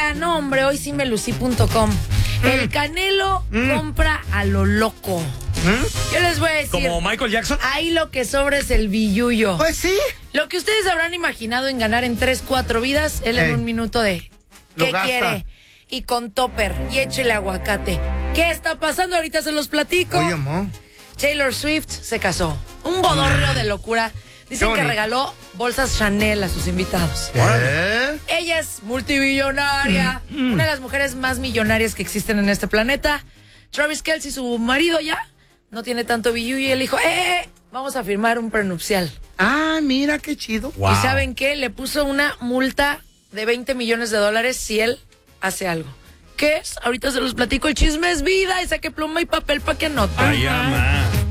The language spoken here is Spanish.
no, hombre, hoy sí me lucí.com. El Canelo compra a lo loco. Yo les voy a decir. ¿Como Michael Jackson? Ahí lo que sobra es el billullo. Pues sí. Lo que ustedes habrán imaginado en ganar en 3, 4 vidas, él en un minuto de Lo ¿qué gasta. quiere? Y con topper, y échele aguacate. ¿Qué está pasando? Ahorita se los platico. Oye, mo. Taylor Swift se casó. Un bodorreo de locura. Dicen que regaló bolsas Chanel a sus invitados. Ella es multimillonaria, una de las mujeres más millonarias que existen en este planeta. Travis Kelce, su marido ya, no tiene tanto billu y él dijo, vamos a firmar un prenupcial. Ah, mira qué chido. Wow. ¿Y saben qué? Le puso una multa de $20 millones si él hace algo. ¿Qué es? Ahorita se los platico, el chisme es vida y saque pluma y papel para que anoten. Ay, ama.